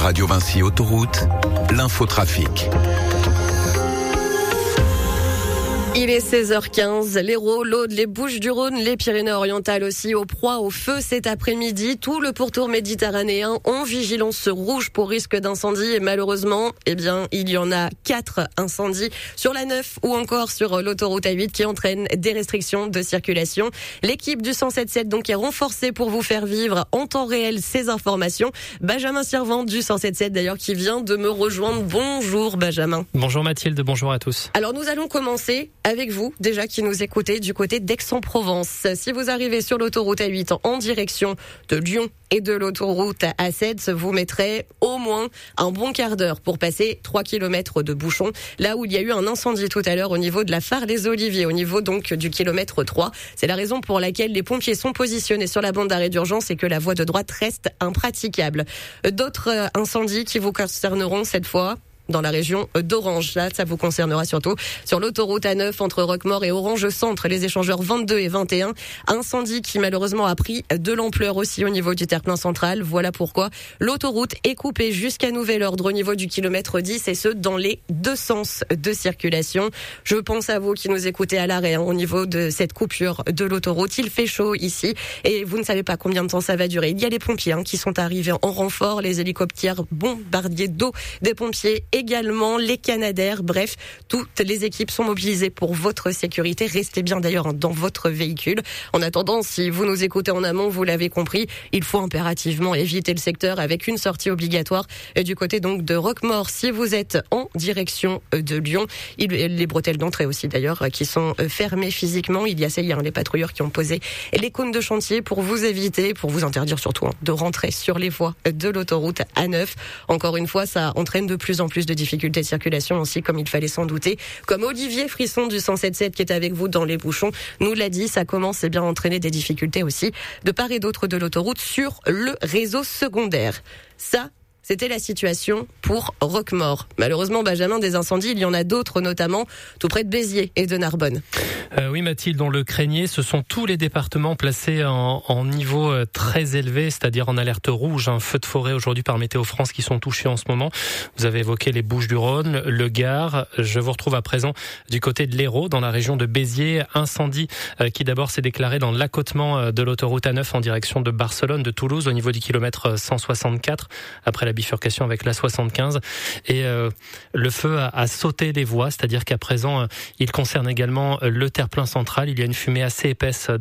Radio Vinci Autoroute, l'infotrafic. Il est 16h15, l'Hérault, l'Aude, les Bouches-du-Rhône, les Pyrénées-Orientales aussi aux proies au feu cet après-midi. Tout le pourtour méditerranéen en vigilance rouge pour risque d'incendie et malheureusement, il y en a 4 incendies sur la 9 ou encore sur l'autoroute A8 qui entraînent des restrictions de circulation. L'équipe du 107.7 donc est renforcée pour vous faire vivre en temps réel ces informations. Benjamin Servante du 107.7 d'ailleurs qui vient de me rejoindre. Bonjour Benjamin. Bonjour Mathilde, bonjour à tous. Alors nous allons commencer avec vous, déjà qui nous écoutez du côté d'Aix-en-Provence. Si vous arrivez sur l'autoroute A8 en direction de Lyon et de l'autoroute A7, vous mettrez au moins un bon quart d'heure pour passer 3 km de bouchons. Là où il y a eu un incendie tout à l'heure au niveau de la Phare les Oliviers, au niveau donc du kilomètre 3. C'est la raison pour laquelle les pompiers sont positionnés sur la bande d'arrêt d'urgence et que la voie de droite reste impraticable. D'autres incendies qui vous concerneront cette fois dans la région d'Orange. Là, ça vous concernera surtout sur l'autoroute A9 entre Roquemaure et Orange Centre, les échangeurs 22 et 21. Incendie qui malheureusement a pris de l'ampleur aussi au niveau du terre-plein central. Voilà pourquoi l'autoroute est coupée jusqu'à nouvel ordre au niveau du kilomètre 10 et ce dans les deux sens de circulation. Je pense à vous qui nous écoutez à l'arrêt au niveau de cette coupure de l'autoroute. Il fait chaud ici et vous ne savez pas combien de temps ça va durer. Il y a les pompiers qui sont arrivés en renfort, les hélicoptères bombardiers d'eau des pompiers également les Canadair, bref, toutes les équipes sont mobilisées pour votre sécurité. Restez bien d'ailleurs dans votre véhicule. En attendant, si vous nous écoutez en amont, vous l'avez compris, il faut impérativement éviter le secteur avec une sortie obligatoire du côté donc de Roquemaure. Si vous êtes en direction de Lyon, les bretelles d'entrée aussi d'ailleurs qui sont fermées physiquement. Il y a les patrouilleurs qui ont posé les cônes de chantier pour vous éviter, pour vous interdire surtout de rentrer sur les voies de l'autoroute A9. Encore une fois, ça entraîne de plus en plus de difficultés de circulation aussi, comme il fallait s'en douter. Comme Olivier Frisson du 107.7 qui est avec vous dans les bouchons nous l'a dit, ça commence à entraîner des difficultés aussi de part et d'autre de l'autoroute sur le réseau secondaire. Ça, c'était la situation pour Roquemaure. Malheureusement, Benjamin, des incendies, il y en a d'autres, notamment tout près de Béziers et de Narbonne. Oui, Mathilde, on le craignait. Ce sont tous les départements placés en niveau très élevé, c'est-à-dire en alerte rouge. Un feu de forêt aujourd'hui par Météo France qui sont touchés en ce moment. Vous avez évoqué les Bouches-du-Rhône, le Gard. Je vous retrouve à présent du côté de l'Hérault, dans la région de Béziers. Incendie qui d'abord s'est déclaré dans l'accotement de l'autoroute A9 en direction de Barcelone, de Toulouse, au niveau du kilomètre 164, après la bifurcation avec la 75. Et le feu a sauté les voies, c'est-à-dire qu'à présent, il concerne également le terre-plein central. Il y a une fumée assez épaisse